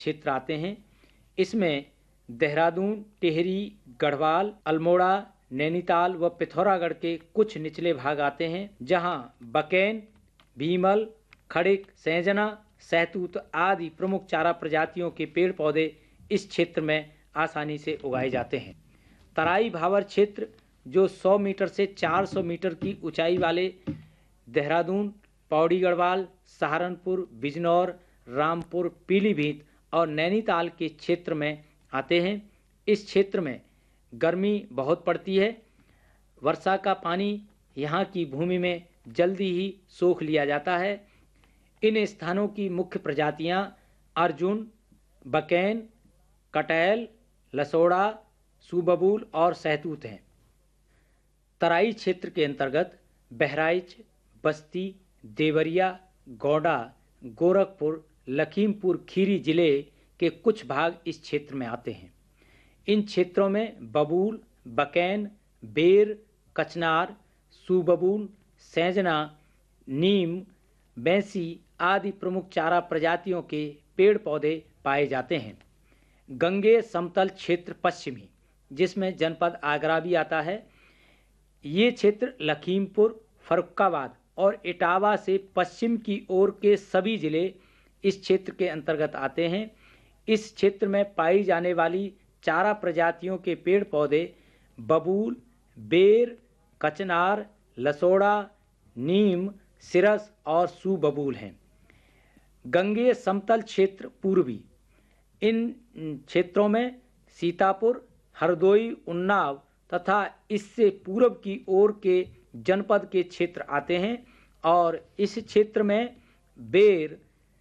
क्षेत्र आते हैं। इसमें देहरादून, टिहरी, गढ़वाल, अल्मोड़ा, नैनीताल व पिथौरागढ़ के कुछ निचले भाग आते हैं, जहां बकेन, भीमल, खड़िक, सैंजना, सहतूत आदि प्रमुख चारा प्रजातियों के पेड़ पौधे इस क्षेत्र में आसानी से उगाए जाते हैं। तराई भावर क्षेत्र, जो 100 मीटर से 400 मीटर की ऊंचाई वाले देहरादून, पौड़ी गढ़वाल, सहारनपुर, बिजनौर, रामपुर, पीलीभीत और नैनीताल के क्षेत्र में आते हैं। इस क्षेत्र में गर्मी बहुत पड़ती है। वर्षा का पानी यहाँ की भूमि में जल्दी ही सोख लिया जाता है। इन स्थानों की मुख्य प्रजातियाँ अर्जुन, बकेन, कटहल, लसोड़ा, सूबबूल और सहतूत हैं। तराई क्षेत्र के अंतर्गत बहराइच, बस्ती, देवरिया, गोंडा, गोरखपुर, लखीमपुर खीरी जिले के कुछ भाग इस क्षेत्र में आते हैं। इन क्षेत्रों में बबूल, बकेन, बेर, कचनार, सूबबूल, सैंजना, नीम, बैंसी आदि प्रमुख चारा प्रजातियों के पेड़ पौधे पाए जाते हैं। गंगेय समतल क्षेत्र पश्चिमी, जिसमें जनपद आगरा भी आता है, ये क्षेत्र लखीमपुर, फर्रुखाबाद और इटावा से पश्चिम की ओर के सभी जिले इस क्षेत्र के अंतर्गत आते हैं। इस क्षेत्र में पाई जाने वाली चारा प्रजातियों के पेड़ पौधे बबूल, बेर, कचनार, लसोड़ा, नीम, सिरस और सूबबूल हैं। गंगेय समतल क्षेत्र पूर्वी, इन क्षेत्रों में सीतापुर, हरदोई, उन्नाव तथा इससे पूर्व की ओर के जनपद के क्षेत्र आते हैं और इस क्षेत्र में बेर,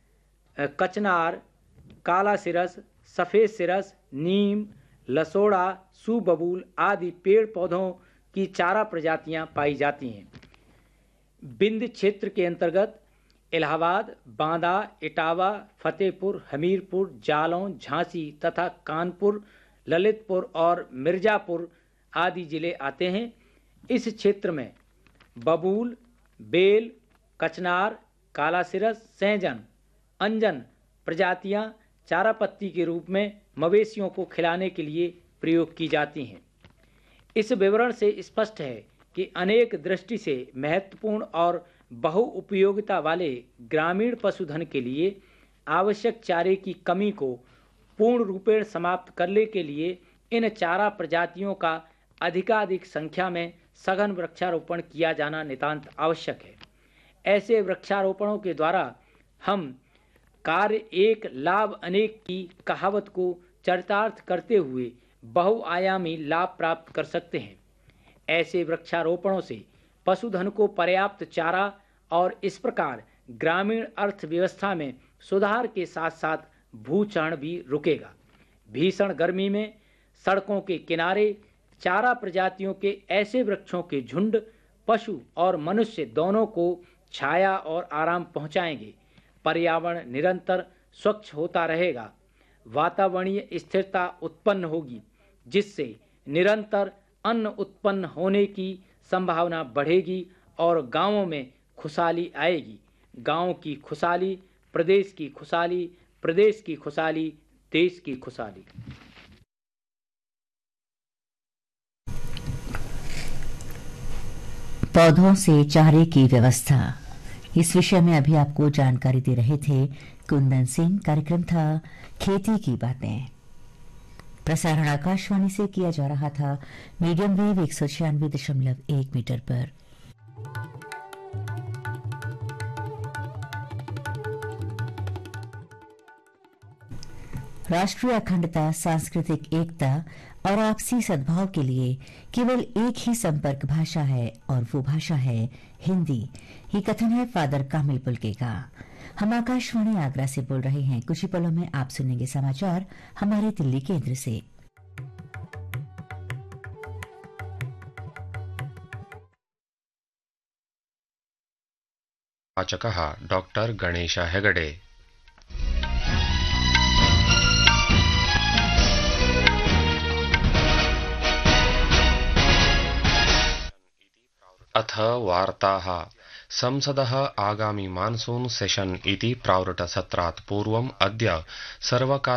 कचनार, काला सिरस, सफ़ेद सिरस, नीम, लसोड़ा, सूबबूल आदि पेड़ पौधों की चारा प्रजातियां पाई जाती हैं। बिंद क्षेत्र के अंतर्गत इलाहाबाद, बांदा, इटावा, फतेहपुर, हमीरपुर, जालौन, झांसी तथा कानपुर, ललितपुर और मिर्जापुर आदि जिले आते हैं। इस क्षेत्र में बबूल, बेल, कचनार, काला सिरस, सैंजन, अंजन प्रजातियां चारा पत्ती के रूप में मवेशियों को खिलाने के लिए प्रयोग की जाती हैं। इस विवरण से स्पष्ट है कि अनेक दृष्टि से महत्वपूर्ण और बहुउपयोगिता वाले ग्रामीण पशुधन के लिए आवश्यक चारे की कमी को पूर्ण रूपेण समाप्त करने के लिए इन चारा प्रजातियों का अधिकाधिक संख्या में सघन वृक्षारोपण किया जाना नितांत आवश्यक है। ऐसे वृक्षारोपणों के द्वारा हम कार्य एक लाभ अनेक की कहावत को चरितार्थ करते हुए बहुआयामी लाभ प्राप्त कर सकते हैं। ऐसे वृक्षारोपणों से पशुधन को पर्याप्त चारा और इस प्रकार ग्रामीण अर्थव्यवस्था में सुधार के साथ साथ भूचरण भी रुकेगा। भीषण गर्मी में सड़कों के किनारे चारा प्रजातियों के ऐसे वृक्षों के झुंड पशु और मनुष्य दोनों को छाया और आराम पहुंचाएंगे। पर्यावरण निरंतर स्वच्छ होता रहेगा, वातावरणीय स्थिरता उत्पन्न होगी, जिससे निरंतर अन्न उत्पन्न होने की संभावना बढ़ेगी और गांवों में खुशहाली आएगी। गांव की खुशहाली प्रदेश की खुशहाली, प्रदेश की खुशहाली देश की खुशहाली। पौधों से चारे की व्यवस्था, इस विषय में अभी आपको जानकारी दे रहे थे कुंदन सिंह। कार्यक्रम था खेती की बातें। प्रसारण आकाशवाणी से किया जा रहा था मीडियम वेव 196.1 मीटर पर। राष्ट्रीय अखंडता, सांस्कृतिक एकता और आपसी सद्भाव के लिए केवल एक ही संपर्क भाषा है और वो भाषा है हिंदी। ये कथन है फादर कामिल पुलके का। हम आकाशवाणी आगरा से बोल रहे हैं। कुछ ही पलों में आप सुनेंगे समाचार हमारे दिल्ली केंद्र से। वाचकः डॉक्टर गणेश हेगडे। अथ वार्ताः। संसदः आगामि मानसून सेशन इति प्रावृट् सत्रात् पूर्वम् अद्य सर्वकार